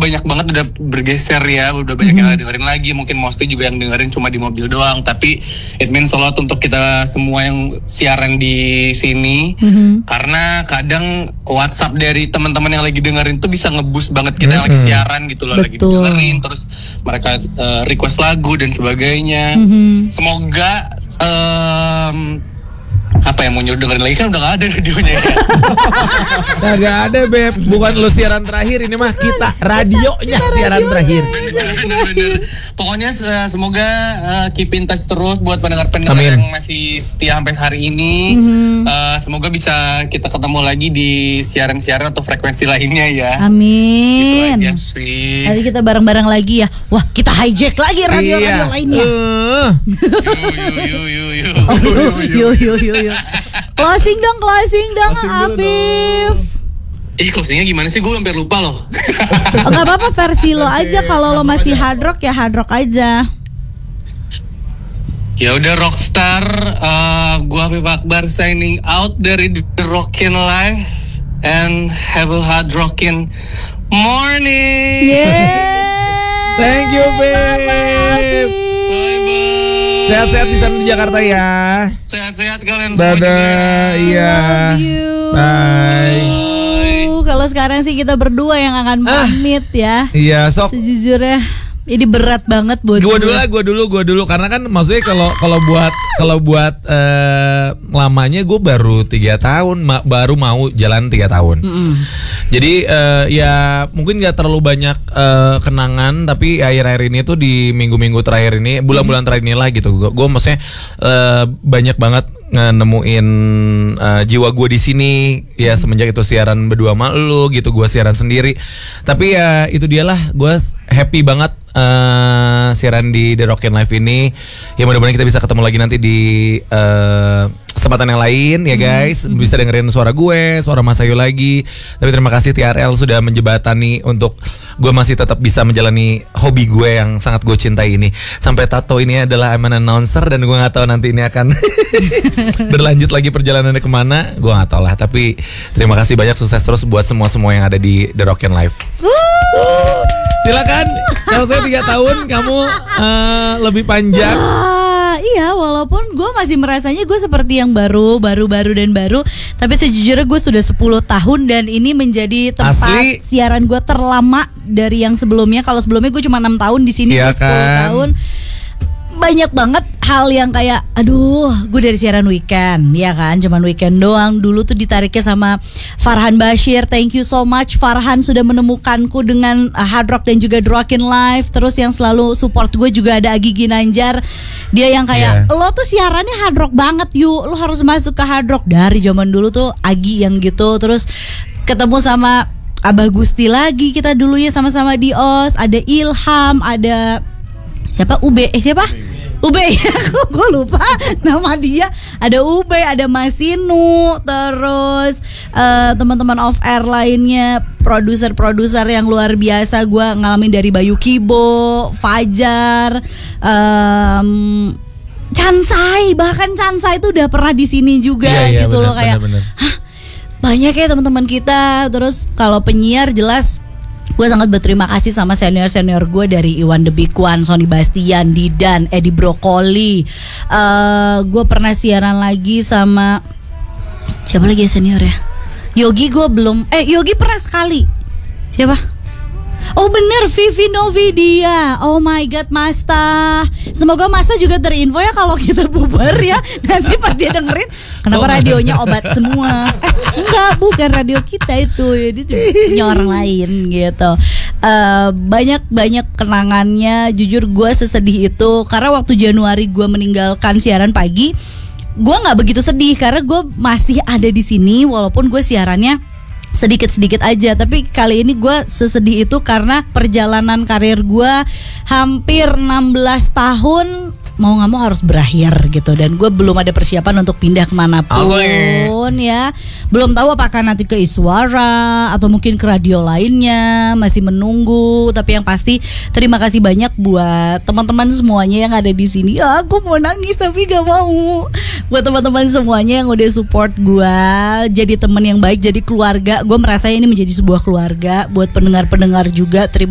banyak banget udah bergeser ya, udah banyak yang dengerin lagi. Mungkin mostly juga yang dengerin cuma di mobil doang, tapi it means a lot untuk kita semua yang siaran di sini. Karena kadang WhatsApp dari teman-teman yang lagi dengerin tuh bisa nge-boost banget kita yang lagi siaran gitu loh. Lagi dengerin terus mereka request lagu dan sebagainya. Semoga apa yang mau nyuruh dengerin lagi, kan udah gak ada radionya ya. Nah, gak ada Beb, bukan lu siaran terakhir, ini mah kita radionya siaran terakhir. Bener. Pokoknya semoga keep in touch terus buat pendengar-pendengar yang masih setia sampai hari ini. Semoga bisa kita ketemu lagi di siaran-siaran atau frekuensi lainnya ya. Amin. Gitu aja sih. Nanti kita bareng-bareng lagi ya. Wah, kita hijack lagi radio-radio lainnya. Yo. Closing dong Afif. Closingnya gimana sih? Gue hampir lupa loh. Gak apa-apa, versi lo aja. Kalau lo masih hard rock ya hard rock aja. Ya udah, Rockstar. Gue Afif Akbar signing out dari The Rockin' Live, and have a hard rockin' morning. Thank you Beb. Sehat-sehat di sana di Jakarta ya. Sehat-sehat kalian semua juga. Iya. Love you. Bye. Kalau sekarang sih kita berdua yang akan pamit ya. Iya, sok. Sejujurnya ini berat banget buat gue dulu karena kan maksudnya kalau buat lamanya gue baru 3 tahun, baru mau jalan 3 tahun. Jadi ya mungkin gak terlalu banyak kenangan, tapi akhir-akhir ini tuh di minggu-minggu terakhir ini, bulan-bulan terakhir ini lah gitu. Gue maksudnya banyak banget nemuin jiwa gue di sini ya, semenjak itu siaran berdua sama lu gitu, gue siaran sendiri. Tapi ya itu dialah, gue happy banget siaran di The Rockin' Live ini. Ya mudah-mudahan kita bisa ketemu lagi nanti di kesempatan yang lain ya guys. Bisa dengerin suara gue, suara Mas Ayu lagi. Tapi terima kasih TRL sudah menjebatani untuk gue masih tetap bisa menjalani hobi gue yang sangat gue cintai ini. Sampai tato ini adalah I'm an announcer, dan gue gak tahu nanti ini akan berlanjut lagi perjalanannya kemana, gue gak tahu lah. Tapi terima kasih banyak, sukses terus buat semua yang ada di The Rockin' Live. Silakan, kalau saya 3 tahun, kamu lebih panjang. Iya, walaupun gue masih merasanya gue seperti yang baru. Tapi sejujurnya gue sudah 10 tahun dan ini menjadi tempat siaran gue terlama dari yang sebelumnya. Kalau sebelumnya gue cuma 6 tahun, di sini gue 10 tahun. Banyak banget hal yang kayak, aduh, gue dari siaran weekend, ya kan, cuman weekend doang. Dulu tuh ditariknya sama Farhan Bashir. Thank you so much Farhan, sudah menemukanku dengan hard rock dan juga The Rockin' Live. Terus yang selalu support gue juga ada Agi Ginanjar. Dia yang kayak, lo tuh siarannya hard rock banget yuk, lo harus masuk ke hard rock. Dari zaman dulu tuh Agi yang gitu. Terus ketemu sama Abah Gusti lagi kita dulu ya, sama-sama di OS. Ada Ilham, ada siapa? Ube ya, gue lupa nama dia. Ada Ube, ada Masinu, terus teman-teman off air lainnya, produser yang luar biasa. Gue ngalamin dari Bayu Kibo, Fajar, Chansai, bahkan Chansai itu udah pernah di sini juga gitu loh, kayak hah, banyak ya teman-teman kita. Terus kalau penyiar jelas gue sangat berterima kasih sama senior gue dari Iwan The Big One, Sony Bastian, Didan, Edi Brokoli. Gue pernah siaran lagi sama siapa lagi ya senior ya? Yogi gue belum. Yogi pernah sekali. Siapa? Oh bener, Vivi Novidia. Oh my god, Masta. Semoga Masta juga terinfo ya kalau kita bubar ya. Nanti pas dia dengerin, kenapa radionya obat semua. Enggak, bukan radio kita itu. Jadi punya orang lain gitu. Banyak kenangannya. Jujur gue sesedih itu karena waktu Januari gue meninggalkan siaran pagi, gue nggak begitu sedih karena gue masih ada di sini walaupun gue siarannya sedikit-sedikit aja. Tapi kali ini gue sesedih itu karena perjalanan karir gue hampir 16 tahun mau gak mau harus berakhir gitu. Dan gue belum ada persiapan untuk pindah kemanapun ya. Belum tahu apakah nanti ke Iswara atau mungkin ke radio lainnya, masih menunggu. Tapi yang pasti terima kasih banyak buat teman-teman semuanya yang ada di sini. Aku mau nangis tapi gak mau. Buat teman-teman semuanya yang udah support gue, jadi teman yang baik, jadi keluarga. Gue merasa ini menjadi sebuah keluarga. Buat pendengar-pendengar juga, terima